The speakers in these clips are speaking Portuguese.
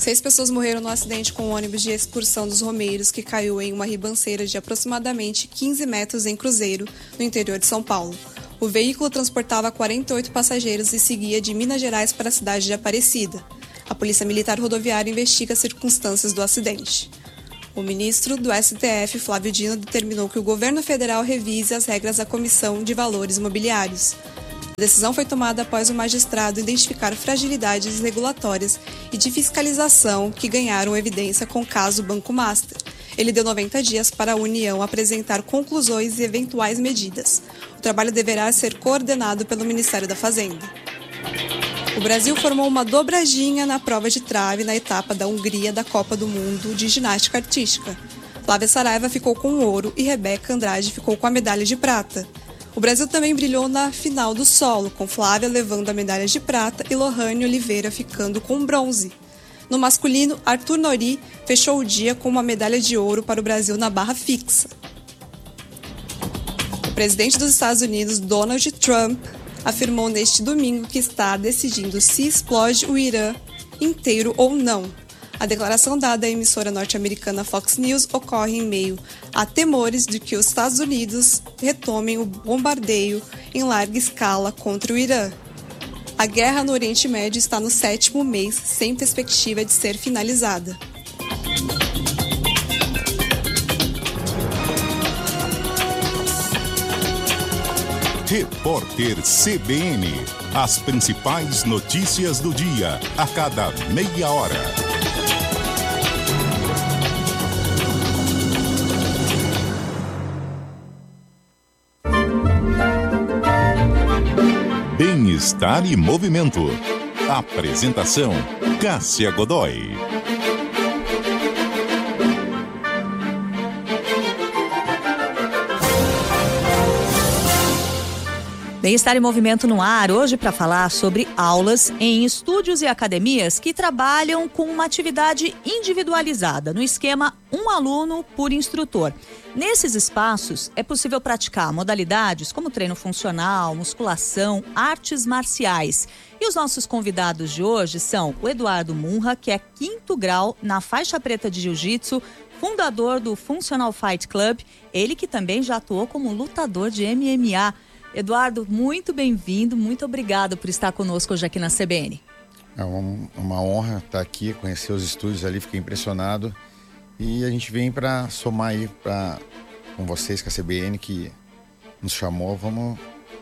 6 pessoas morreram no acidente com o ônibus de excursão dos Romeiros, que caiu em uma ribanceira de aproximadamente 15 metros em Cruzeiro, no interior de São Paulo. O veículo transportava 48 passageiros e seguia de Minas Gerais para a cidade de Aparecida. A Polícia Militar Rodoviária investiga as circunstâncias do acidente. O ministro do STF, Flávio Dino, determinou que o governo federal revise as regras da Comissão de Valores Imobiliários. A decisão foi tomada após o magistrado identificar fragilidades regulatórias e de fiscalização que ganharam evidência com o caso Banco Master. Ele deu 90 dias para a União apresentar conclusões e eventuais medidas. O trabalho deverá ser coordenado pelo Ministério da Fazenda. O Brasil formou uma dobradinha na prova de trave na etapa da Hungria da Copa do Mundo de ginástica artística. Flávia Saraiva ficou com o ouro e Rebeca Andrade ficou com a medalha de prata. O Brasil também brilhou na final do solo, com Flávia levando a medalha de prata e Lohane Oliveira ficando com o bronze. No masculino, Arthur Nori fechou o dia com uma medalha de ouro para o Brasil na barra fixa. O presidente dos Estados Unidos, Donald Trump, afirmou neste domingo que está decidindo se explode o Irã inteiro ou não. A declaração dada à emissora norte-americana Fox News ocorre em meio a temores de que os Estados Unidos retomem o bombardeio em larga escala contra o Irã. A guerra no Oriente Médio está no 7º mês, sem perspectiva de ser finalizada. Repórter CBN. As principais notícias do dia, a cada meia hora. Bem-estar e movimento. Apresentação: Cássia Godoy. Bem-estar e movimento no ar, hoje para falar sobre aulas em estúdios e academias que trabalham com uma atividade individualizada, no esquema um aluno por instrutor. Nesses espaços é possível praticar modalidades como treino funcional, musculação, artes marciais. E os nossos convidados de hoje são o Eduardo Munra, que é 5º grau na faixa preta de jiu-jitsu, fundador do Functional Fight Club, ele que também já atuou como lutador de MMA. Eduardo, muito bem-vindo, muito obrigado por estar conosco hoje aqui na CBN. É uma honra estar aqui, conhecer os estúdios ali, fiquei impressionado. E a gente vem para somar aí com vocês, com a CBN, que nos chamou. Vamos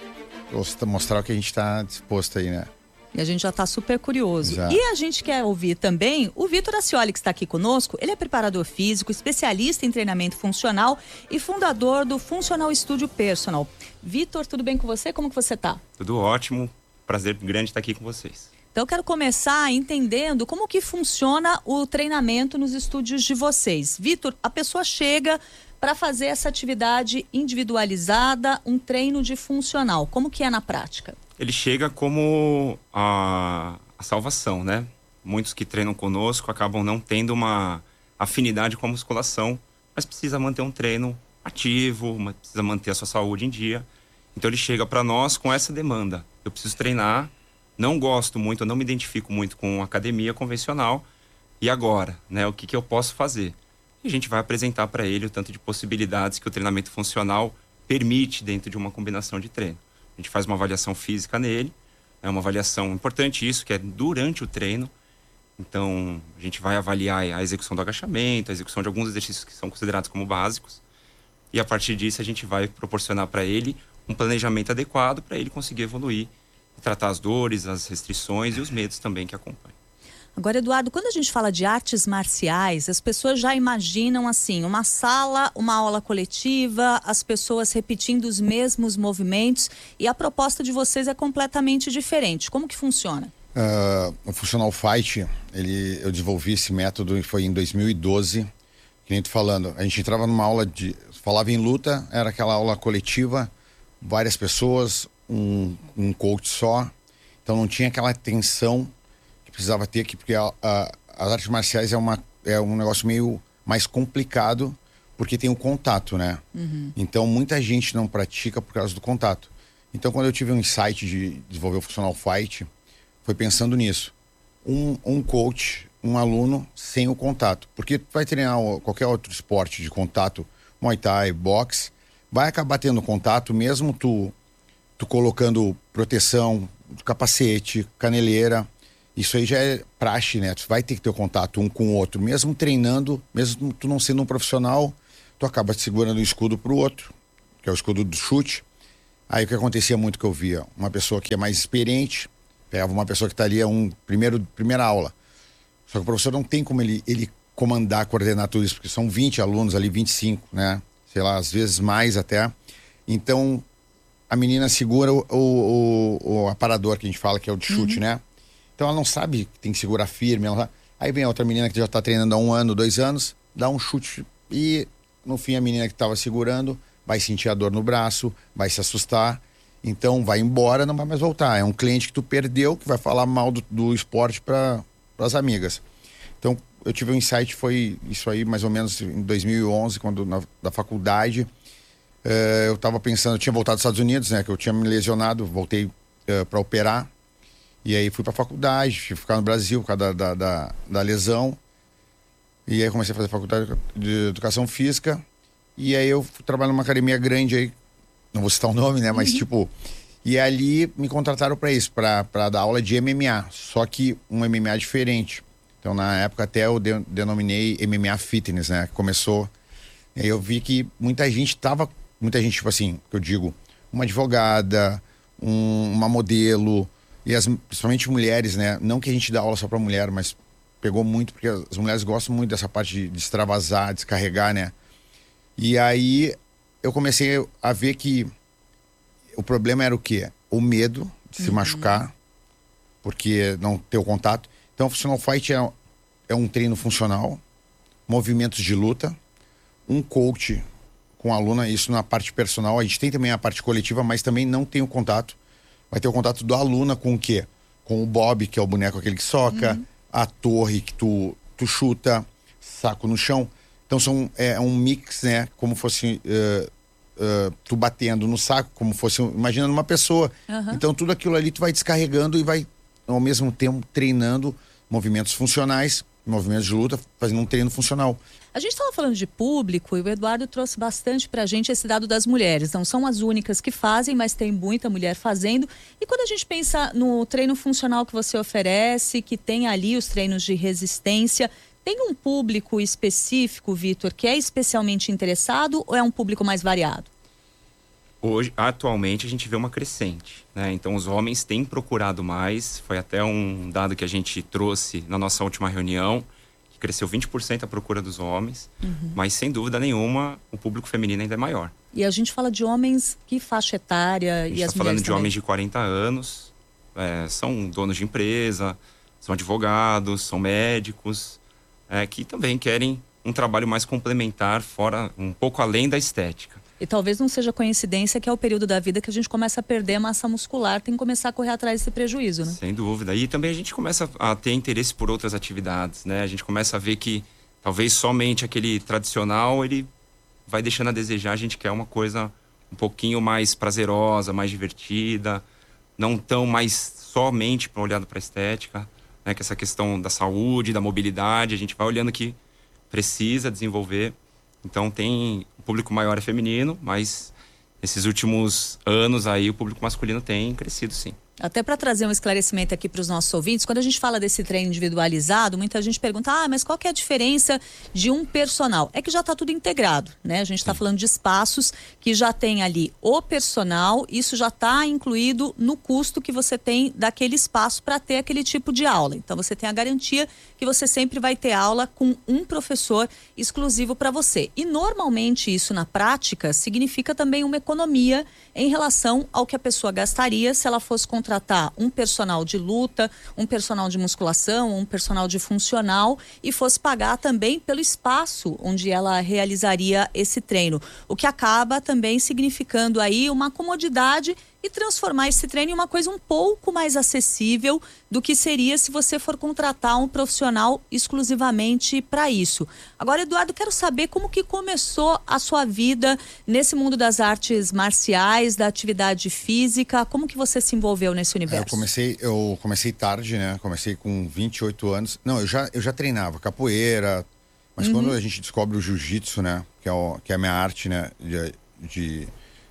mostrar o que a gente está disposto aí, né? E a gente já está super curioso. Exato. E a gente quer ouvir também o Vitor Ascioli, que está aqui conosco. Ele é preparador físico, especialista em treinamento funcional e fundador do Funcional Studio Personal. Vitor, tudo bem com você? Como que você está? Tudo ótimo. Prazer grande estar aqui com vocês. Então eu quero começar entendendo como que funciona o treinamento nos estúdios de vocês. Vitor, a pessoa chega para fazer essa atividade individualizada, um treino de funcional. Como que é na prática? Ele chega como a salvação, né? Muitos que treinam conosco acabam não tendo uma afinidade com a musculação, mas precisa manter um treino ativo, precisa manter a sua saúde em dia. Então ele chega para nós com essa demanda. Eu preciso treinar, não gosto muito, eu não me identifico muito com academia convencional. E agora, né? O que eu posso fazer? E a gente vai apresentar para ele o tanto de possibilidades que o treinamento funcional permite dentro de uma combinação de treino. A gente faz uma avaliação física nele, é uma avaliação importante isso, que é durante o treino. Então, a gente vai avaliar a execução do agachamento, a execução de alguns exercícios que são considerados como básicos. E a partir disso, a gente vai proporcionar para ele um planejamento adequado para ele conseguir evoluir e tratar as dores, as restrições e os medos também que acompanham. Agora, Eduardo, quando a gente fala de artes marciais, as pessoas já imaginam assim, uma sala, uma aula coletiva, as pessoas repetindo os mesmos movimentos, e a proposta de vocês é completamente diferente. Como que funciona? O Functional Fight, eu desenvolvi esse método, foi em 2012, que nem tô falando, a gente entrava numa aula falava em luta, era aquela aula coletiva, várias pessoas, um coach só, então não tinha aquela tensão precisava ter aqui, porque as artes marciais é um negócio meio mais complicado, porque tem o contato, né? Uhum. Então muita gente não pratica por causa do contato. Então quando eu tive um insight de desenvolver o Functional Fight, foi pensando nisso. Um coach um aluno sem o contato. Porque tu vai treinar qualquer outro esporte de contato, Muay Thai, boxe, vai acabar tendo contato mesmo tu colocando proteção, capacete, caneleira. Isso aí já é praxe, né? Tu vai ter que ter o contato um com o outro. Mesmo treinando, mesmo tu não sendo um profissional, tu acaba te segurando um escudo pro outro, que é o escudo do chute. Aí o que acontecia muito que eu via, uma pessoa que é mais experiente, pegava uma pessoa que tá ali, primeira aula. Só que o professor não tem como ele comandar, coordenar tudo isso, porque são 20 alunos ali, 25, né? Sei lá, às vezes mais até. Então, a menina segura o aparador que a gente fala, que é o de chute, né? Então ela não sabe que tem que segurar firme. Aí vem a outra menina que já tá treinando há 1 ano, 2 anos, dá um chute e no fim a menina que tava segurando vai sentir a dor no braço, vai se assustar, então vai embora, não vai mais voltar. É um cliente que tu perdeu, que vai falar mal do esporte para as amigas. Então eu tive um insight, foi isso aí mais ou menos em 2011, quando da faculdade, eu tava pensando, eu tinha voltado dos Estados Unidos, né, que eu tinha me lesionado, voltei para operar, e aí fui para a faculdade, fui ficar no Brasil por causa da lesão, e aí comecei a fazer faculdade de educação física, e aí eu trabalho numa academia grande aí, não vou citar o nome, né, mas tipo, e ali me contrataram para isso, para dar aula de MMA, só que um MMA diferente. Então na época até eu denominei MMA Fitness, né, começou, e aí eu vi que muita gente tipo assim, que eu digo, uma advogada, uma modelo, e principalmente mulheres, né? Não que a gente dá aula só para mulher, mas pegou muito, porque as mulheres gostam muito dessa parte de extravasar, descarregar, né? E aí eu comecei a ver que o problema era o quê? O medo de se machucar, porque não ter o contato. Então o Functional Fight é um treino funcional, movimentos de luta, um coach com a aluna, isso na parte personal. A gente tem também a parte coletiva, mas também não tem o contato. Vai ter o contato da aluna com o quê? Com o Bob, que é o boneco aquele que soca, a torre que tu chuta, saco no chão. Então é um mix, né? Como fosse tu batendo no saco, como fosse, imaginando uma pessoa. Então tudo aquilo ali tu vai descarregando e vai ao mesmo tempo treinando movimentos funcionais, movimentos de luta, fazendo um treino funcional. A gente estava falando de público e o Eduardo trouxe bastante pra gente esse dado das mulheres. Não são as únicas que fazem, mas tem muita mulher fazendo. E quando a gente pensa no treino funcional que você oferece, que tem ali os treinos de resistência, tem um público específico, Vitor, que é especialmente interessado ou é um público mais variado? Hoje, atualmente, a gente vê uma crescente, né? Então, os homens têm procurado mais. Foi até um dado que a gente trouxe na nossa última reunião, que cresceu 20% a procura dos homens. Mas, sem dúvida nenhuma, o público feminino ainda é maior. E a gente fala de homens, que faixa etária? A gente está falando de homens de 40 anos, são donos de empresa, são advogados, são médicos, que também querem um trabalho mais complementar, fora, um pouco além da estética. E talvez não seja coincidência que é o período da vida que a gente começa a perder a massa muscular, tem que começar a correr atrás desse prejuízo, né? Sem dúvida. E também a gente começa a ter interesse por outras atividades, né? A gente começa a ver que talvez somente aquele tradicional, ele vai deixando a desejar. A gente quer uma coisa um pouquinho mais prazerosa, mais divertida, não tão mais somente olhando para a estética, né? Que essa questão da saúde, da mobilidade, a gente vai olhando que precisa desenvolver. Então o público maior é feminino, mas nesses últimos anos aí o público masculino tem crescido, sim. Até para trazer um esclarecimento aqui para os nossos ouvintes, quando a gente fala desse treino individualizado, muita gente pergunta, mas qual que é a diferença de um personal? É que já está tudo integrado, né? A gente está falando de espaços que já tem ali o personal, isso já está incluído no custo que você tem daquele espaço para ter aquele tipo de aula. Então você tem a garantia que você sempre vai ter aula com um professor exclusivo para você. E normalmente isso na prática significa também uma economia em relação ao que a pessoa gastaria se ela fosse contratar um personal de luta, um personal de musculação, um personal de funcional e fosse pagar também pelo espaço onde ela realizaria esse treino. O que acaba também significando aí uma comodidade e transformar esse treino em uma coisa um pouco mais acessível do que seria se você for contratar um profissional exclusivamente para isso. Agora, Eduardo, quero saber como que começou a sua vida nesse mundo das artes marciais, da atividade física, como que você se envolveu nesse universo? Eu comecei tarde, né? Comecei com 28 anos. Não, eu já treinava capoeira, mas quando a gente descobre o jiu-jitsu, né? Que é a minha arte, né? De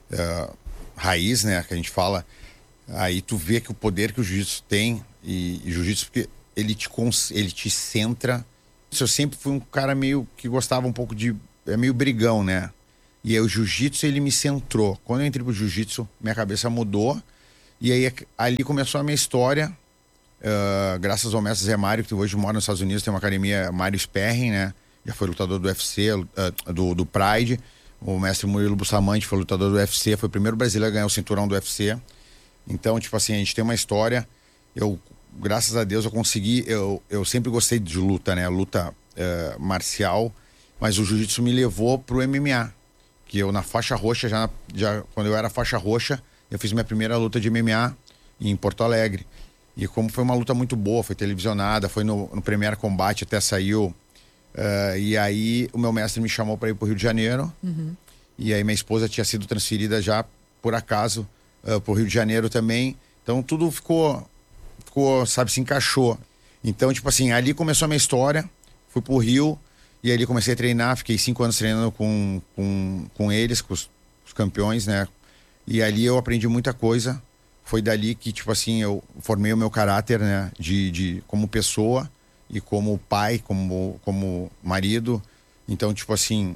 raiz, né? Que a gente fala. Aí tu vê que o poder que o jiu-jitsu tem, e jiu-jitsu, porque ele te centra. Eu sempre fui um cara meio que gostava um pouco meio brigão, né? E aí o jiu-jitsu, ele me centrou. Quando eu entrei pro jiu-jitsu, minha cabeça mudou. E aí ali começou a minha história. Graças ao mestre Zé Mário, que hoje mora nos Estados Unidos, tem uma academia, Mário Sperring, né? Já foi lutador do UFC, do Pride. O mestre Murilo Bustamante foi lutador do UFC, foi o primeiro brasileiro a ganhar o cinturão do UFC. Então, tipo assim, a gente tem uma história. Graças a Deus, eu consegui. Eu sempre gostei de luta, né? Luta marcial. Mas o jiu-jitsu me levou pro MMA. Que eu, na faixa roxa, já quando eu era faixa roxa, eu fiz minha primeira luta de MMA em Porto Alegre. E como foi uma luta muito boa, foi televisionada, foi no Premier Combate, até saiu. E aí o meu mestre me chamou para ir pro Rio de Janeiro. E aí minha esposa tinha sido transferida já, por acaso, pro Rio de Janeiro também. Então tudo ficou, sabe, se encaixou. Então, tipo assim, ali começou a minha história. Fui pro Rio e ali comecei a treinar. Fiquei 5 anos treinando com eles, com os campeões, né? E ali eu aprendi muita coisa. Foi dali que, tipo assim, eu formei o meu caráter, né? Como pessoa e como pai, como marido. Então, tipo assim,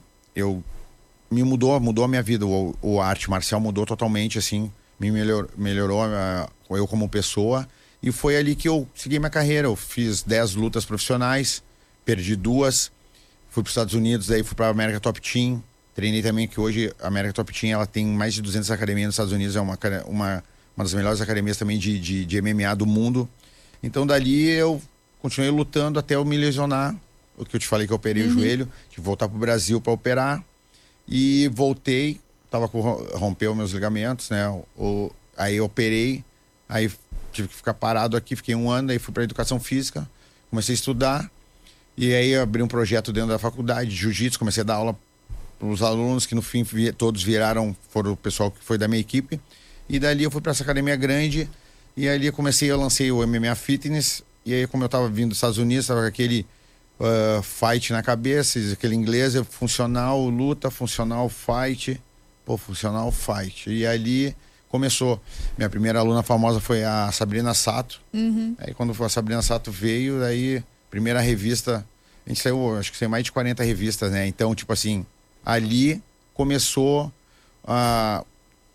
mudou a minha vida. A arte marcial mudou totalmente, assim. Me melhorou eu como pessoa. E foi ali que eu segui minha carreira. Eu fiz 10 lutas profissionais, perdi 2. Fui para os Estados Unidos, daí fui para a América Top Team. Treinei também, que hoje a América Top Team ela tem mais de 200 academias nos Estados Unidos. É uma das melhores academias também de MMA do mundo. Então dali eu continuei lutando até eu me lesionar. O que eu te falei que eu operei o joelho. Tive que voltar pro Brasil para operar. E voltei, rompeu meus ligamentos, né? Aí eu operei, aí tive que ficar parado aqui, fiquei 1 ano, aí fui para educação física, comecei a estudar. E aí abri um projeto dentro da faculdade de jiu-jitsu, comecei a dar aula para os alunos, que no fim todos foram o pessoal que foi da minha equipe. E dali eu fui para essa academia grande, e ali eu lancei o MMA Fitness. E aí, como eu tava vindo dos Estados Unidos, tava com aquele fight na cabeça, aquele inglês, funcional, luta, funcional, fight. Funcional, fight. E ali começou. Minha primeira aluna famosa foi a Sabrina Sato. Aí quando a Sabrina Sato veio, aí primeira revista, a gente saiu, acho que saiu mais de 40 revistas, né? Então, tipo assim, ali começou a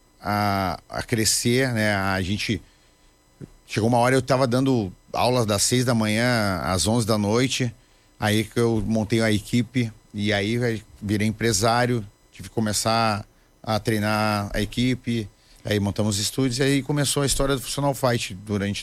crescer, né? A gente... Chegou uma hora, eu tava dando aulas das 6 da manhã às 11 da noite, aí que eu montei a equipe, e aí virei empresário, tive que começar a treinar a equipe, aí montamos estúdios, e aí começou a história do Funcional Fight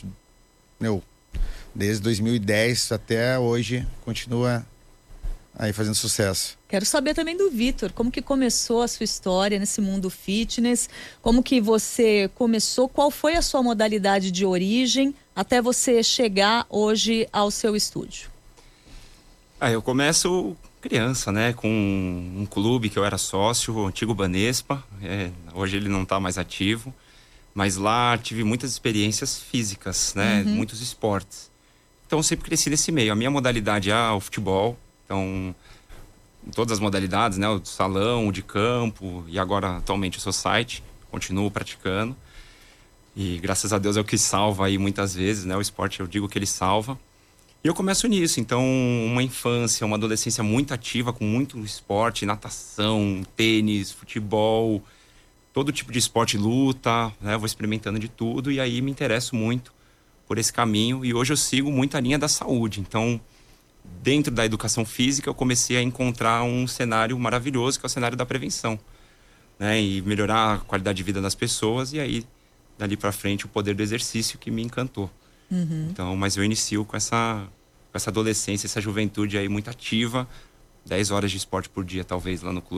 desde 2010 até hoje, continua aí fazendo sucesso. Quero saber também do Vitor, como que começou a sua história nesse mundo fitness, como que você começou, qual foi a sua modalidade de origem até você chegar hoje ao seu estúdio? Eu começo criança, né, com um clube que eu era sócio, o antigo Banespa, hoje ele não está mais ativo, mas lá tive muitas experiências físicas, né, muitos esportes. Então eu sempre cresci nesse meio. A minha modalidade é o futebol, então em todas as modalidades, né, o de salão, o de campo, e agora atualmente o society, continuo praticando. E graças a Deus é o que salva aí muitas vezes, né, o esporte eu digo que ele salva. E eu começo nisso, então uma infância, uma adolescência muito ativa, com muito esporte, natação, tênis, futebol, todo tipo de esporte, luta, né, eu vou experimentando de tudo e aí me interesso muito por esse caminho. E hoje eu sigo muito a linha da saúde, então dentro da educação física eu comecei a encontrar um cenário maravilhoso, que é o cenário da prevenção, né, e melhorar a qualidade de vida das pessoas, e aí dali para frente o poder do exercício que me encantou. Então, mas eu inicio com essa adolescência, essa juventude aí muito ativa, 10 horas de esporte por dia talvez lá no clube.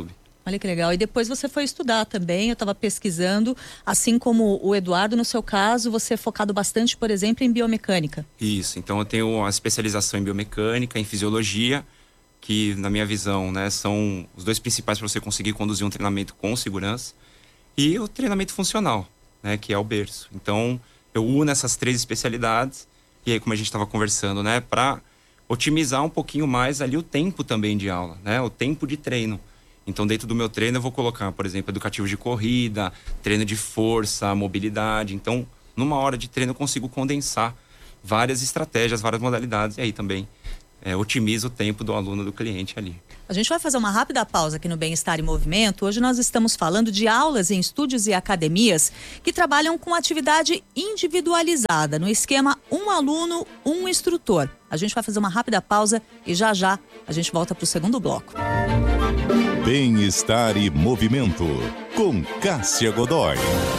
Olha que legal. E depois você foi estudar também, eu estava pesquisando, assim como o Eduardo, no seu caso, você é focado bastante, por exemplo, em biomecânica. Isso, então eu tenho a especialização em biomecânica, em fisiologia, que na minha visão, né, são os dois principais para você conseguir conduzir um treinamento com segurança. E o treinamento funcional, né, que é o berço. Então eu uno essas 3 especialidades, e aí como a gente estava conversando, né, para otimizar um pouquinho mais ali o tempo também de aula, né, o tempo de treino. Então, dentro do meu treino, eu vou colocar, por exemplo, educativo de corrida, treino de força, mobilidade. Então, numa hora de treino, eu consigo condensar várias estratégias, várias modalidades. E aí também otimiza o tempo do aluno, do cliente ali. A gente vai fazer uma rápida pausa aqui no Bem-Estar em Movimento. Hoje nós estamos falando de aulas em estúdios e academias que trabalham com atividade individualizada, no esquema um aluno, um instrutor. A gente vai fazer uma rápida pausa e já a gente volta para o segundo bloco. Bem-Estar e Movimento, com Cássia Godoy.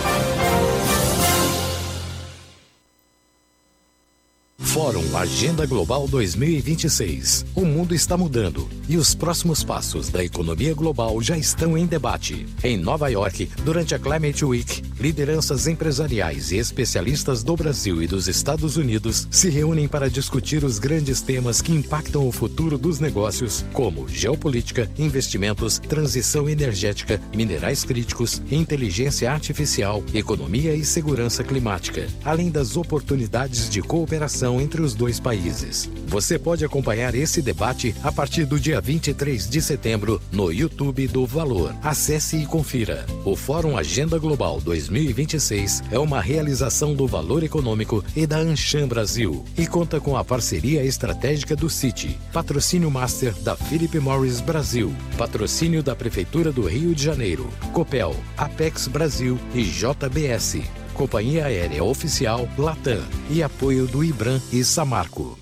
Fórum Agenda Global 2026. O mundo está mudando e os próximos passos da economia global já estão em debate. Em Nova York, durante a Climate Week, lideranças empresariais e especialistas do Brasil e dos Estados Unidos se reúnem para discutir os grandes temas que impactam o futuro dos negócios, como geopolítica, investimentos, transição energética, minerais críticos, inteligência artificial, economia e segurança climática, além das oportunidades de cooperação entre os dois países. Você pode acompanhar esse debate a partir do dia 23 de setembro no YouTube do Valor. Acesse e confira. O Fórum Agenda Global 2026 é uma realização do Valor Econômico e da Anshan Brasil e conta com a parceria estratégica do Citi, patrocínio master da Philip Morris Brasil, patrocínio da Prefeitura do Rio de Janeiro, Copel, Apex Brasil e JBS. Companhia Aérea Oficial Latam e apoio do IBRAM e Samarco.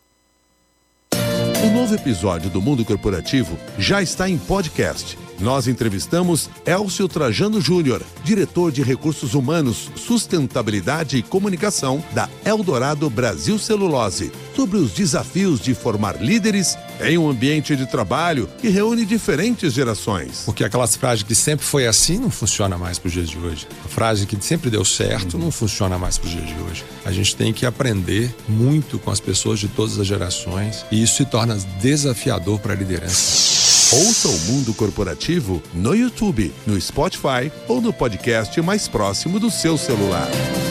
O novo episódio do Mundo Corporativo já está em podcast. Nós entrevistamos Elcio Trajano Júnior, diretor de Recursos Humanos, Sustentabilidade e Comunicação da Eldorado Brasil Celulose, sobre os desafios de formar líderes em um ambiente de trabalho que reúne diferentes gerações. Porque aquela frase que sempre foi assim não funciona mais para os dias de hoje. A frase que sempre deu certo não funciona mais para os dias de hoje. A gente tem que aprender muito com as pessoas de todas as gerações e isso se torna desafiador para a liderança. Ouça o Mundo Corporativo no YouTube, no Spotify ou no podcast mais próximo do seu celular.